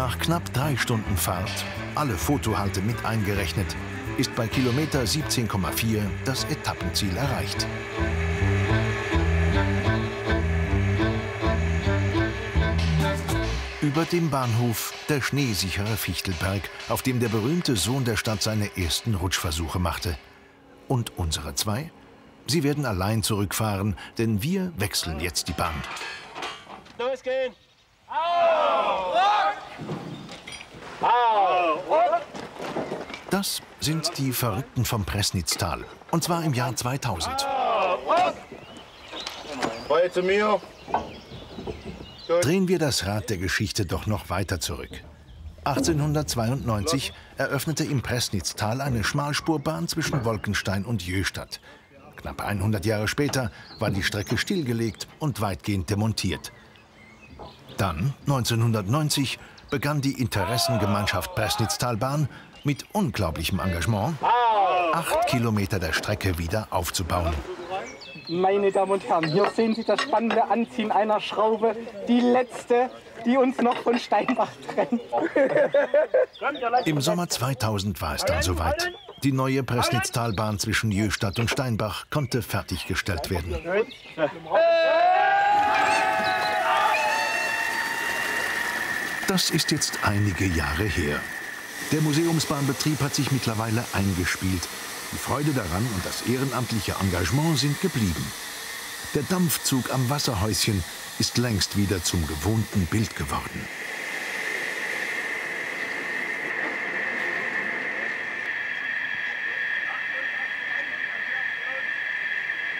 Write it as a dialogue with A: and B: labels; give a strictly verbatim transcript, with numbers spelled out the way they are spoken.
A: Nach knapp drei Stunden Fahrt, alle Fotohalte mit eingerechnet, ist bei Kilometer siebzehn Komma vier das Etappenziel erreicht. Über dem Bahnhof der schneesichere Fichtelberg, auf dem der berühmte Sohn der Stadt seine ersten Rutschversuche machte. Und unsere zwei? Sie werden allein zurückfahren, denn wir wechseln jetzt die Bahn.
B: Losgehen! Au! Au!
A: Das sind die Verrückten vom Pressnitztal. Und zwar im Jahr zweitausend.
B: Beide zu mir.
A: Drehen wir das Rad der Geschichte doch noch weiter zurück. achtzehnhundertzweiundneunzig eröffnete im Pressnitztal eine Schmalspurbahn zwischen Wolkenstein und Jöhstadt. Knapp hundert Jahre später war die Strecke stillgelegt und weitgehend demontiert. Dann, neunzehnhundertneunzig, begann die Interessengemeinschaft Pressnitztalbahn mit unglaublichem Engagement, acht Kilometer der Strecke wieder aufzubauen.
C: Meine Damen und Herren, hier sehen Sie das spannende Anziehen einer Schraube, die letzte, die uns noch von Steinbach trennt.
A: Im Sommer zweitausend war es dann soweit. Die neue Pressnitztalbahn zwischen Jöhstadt und Steinbach konnte fertiggestellt werden. Das ist jetzt einige Jahre her. Der Museumsbahnbetrieb hat sich mittlerweile eingespielt. Die Freude daran und das ehrenamtliche Engagement sind geblieben. Der Dampfzug am Wasserhäuschen ist längst wieder zum gewohnten Bild geworden.